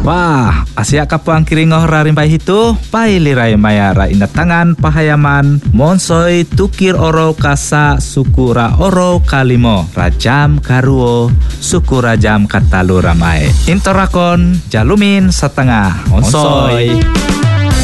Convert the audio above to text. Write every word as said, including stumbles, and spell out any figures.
Wah, asia kapuang kiringoh rarimpai hitu, pailirai maya ra inatangan pahayaman, monsoi tukir oro kasa sukura oro kalimo, rajam karuo, sukura jam katalu ramai. Intorakon, jalumin setengah, monsoi.